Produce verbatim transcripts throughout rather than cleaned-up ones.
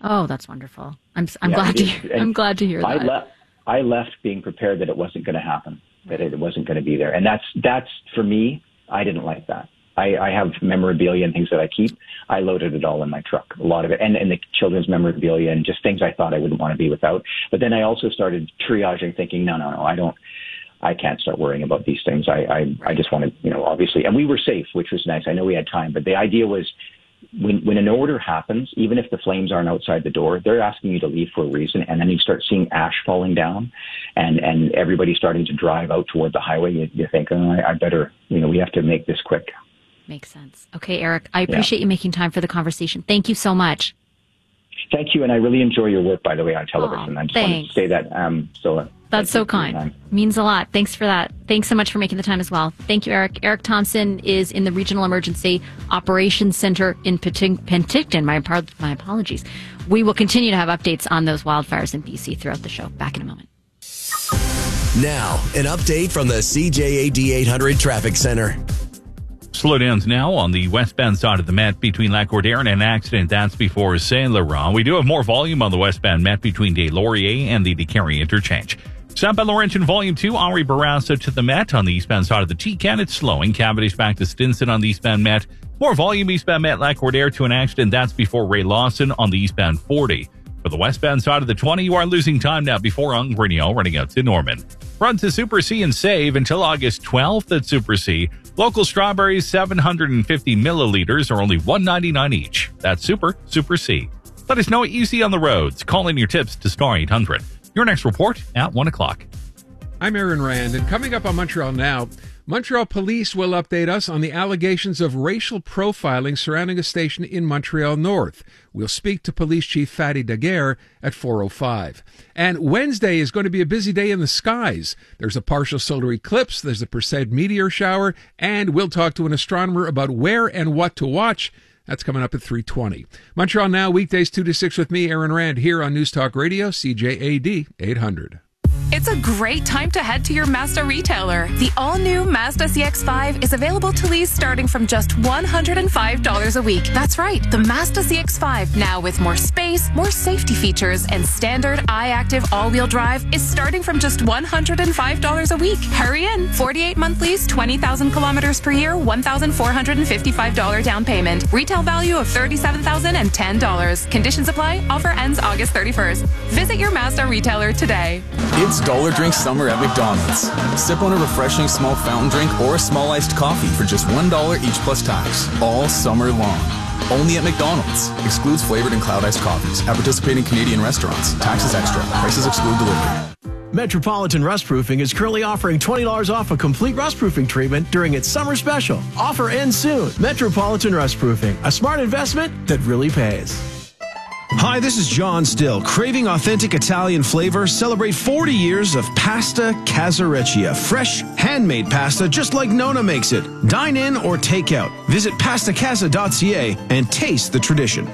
Oh, that's wonderful. I'm I'm yeah, glad to hear, I'm glad to hear I that. Le- I left being prepared that it wasn't going to happen, that it wasn't going to be there. And that's, that's for me, I didn't like that. I, I have memorabilia and things that I keep. I loaded it all in my truck, a lot of it, and, and the children's memorabilia and just things I thought I wouldn't want to be without. But then I also started triaging, thinking, no, no, no, I don't, I can't start worrying about these things. I, I, I just wanted, you know, obviously, and we were safe, which was nice. I know we had time, but the idea was when, when an order happens, even if the flames aren't outside the door, they're asking you to leave for a reason. And then you start seeing ash falling down and, and everybody starting to drive out toward the highway. You, you think, oh, I, I better, you know, we have to make this quick. Makes sense. Okay, Eric, I appreciate yeah. you making time for the conversation. Thank you so much. Thank you. And I really enjoy your work, by the way, on television. Oh, I just thanks. wanted to say that. Um, so That's so kind. Means a lot. Thanks for that. Thanks so much for making the time as well. Thank you, Eric. Eric Thompson is in the Regional Emergency Operations Center in Penticton. My, my apologies. We will continue to have updates on those wildfires in B C throughout the show. Back in a moment. Now, an update from the C J A D eight hundred Traffic Center. Slowdowns now on the westbound side of the Met between Lac-Courtier and an accident. That's before Saint Laurent. We do have more volume on the westbound Met between Des Lauriers and the DeCarry interchange. South by Laurentian Volume two, Henri Bourassa to the Met on the eastbound side of the T-Can. It's slowing. Cavendish back to Stinson on the eastbound Met. More volume eastbound Met Lac-Courtier to an accident. That's before Ray Lawson on the eastbound forty. For the westbound side of the twenty, you are losing time now before Ongrignot running out to Norman. Run to Super C and save until August twelfth at Super C. Local strawberries, seven hundred fifty milliliters, are only one ninety-nine each. That's Super, Super C. Let us know what you see on the roads. Call in your tips to Star eight hundred. Your next report at one o'clock. I'm Aaron Rand, and coming up on Montreal Now, Montreal Police will update us on the allegations of racial profiling surrounding a station in Montreal North. We'll speak to Police Chief Fatty Daguerre at four oh five. And Wednesday is going to be a busy day in the skies. There's a partial solar eclipse, there's a Perseid meteor shower, and we'll talk to an astronomer about where and what to watch. That's coming up at three twenty. Montreal Now, weekdays two to six with me, Aaron Rand, here on News Talk Radio, C J A D eight hundred. It's a great time to head to your Mazda retailer. The all-new Mazda C X five is available to lease starting from just one hundred five dollars a week. That's right, the Mazda C X five, now with more space, more safety features, and standard iActive all-wheel drive, is starting from just one hundred five dollars a week. Hurry in. forty-eight month lease, twenty thousand kilometers per year, one thousand four hundred fifty-five dollars down payment. Retail value of thirty-seven thousand ten dollars. Conditions apply. Offer ends August thirty-first. Visit your Mazda retailer today. It's Dollar Drink Summer at McDonald's. Sip on a refreshing small fountain drink or a small iced coffee for just one dollar each plus tax, all summer long. Only at McDonald's. Excludes flavored and cloud iced coffees. At participating Canadian restaurants. Taxes extra. Prices exclude delivery. Metropolitan Rust Proofing is currently offering twenty dollars off a complete rust proofing treatment during its summer special. Offer ends soon. Metropolitan Rust Proofing, a smart investment that really pays. Hi, this is John Still. Craving authentic Italian flavor? Celebrate forty years of Pasta Casareccia. Fresh, handmade pasta just like Nona makes it. Dine in or take out. Visit pasta casa dot c a and taste the tradition.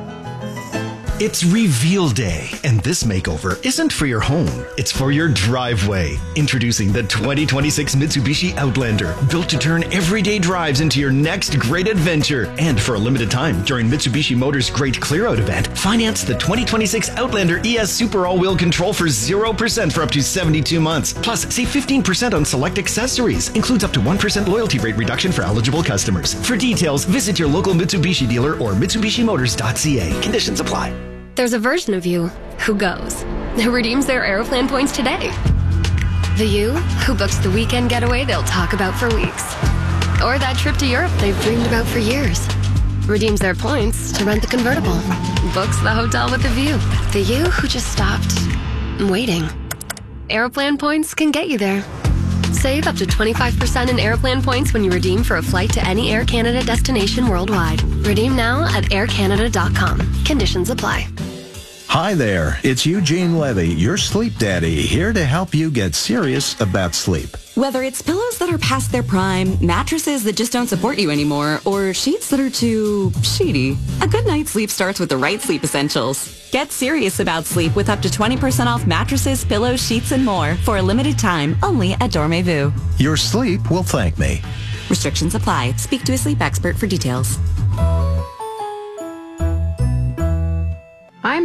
It's Reveal Day, and this makeover isn't for your home, it's for your driveway. Introducing the twenty twenty-six Mitsubishi Outlander, built to turn everyday drives into your next great adventure. And for a limited time, during Mitsubishi Motors' Great Clear Out event, finance the twenty twenty-six Outlander E S Super All-Wheel Control for zero percent for up to seventy-two months. Plus, save fifteen percent on select accessories. Includes up to one percent loyalty rate reduction for eligible customers. For details, visit your local Mitsubishi dealer or Mitsubishi Motors dot c a. Conditions apply. There's a version of you who goes, who redeems their Aeroplan points today. The you who books the weekend getaway they'll talk about for weeks. Or that trip to Europe they've dreamed about for years. Redeems their points to rent the convertible. Books the hotel with the view. The you who just stopped waiting. Aeroplan points can get you there. Save up to twenty-five percent in Aeroplan points when you redeem for a flight to any Air Canada destination worldwide. Redeem now at air canada dot com. Conditions apply. Hi there, it's Eugene Levy, your sleep daddy, here to help you get serious about sleep. Whether it's pillows that are past their prime, mattresses that just don't support you anymore, or sheets that are too sheety, a good night's sleep starts with the right sleep essentials. Get serious about sleep with up to twenty percent off mattresses, pillows, sheets, and more for a limited time only at Dormez-vous. Your sleep will thank me. Restrictions apply. Speak to a sleep expert for details.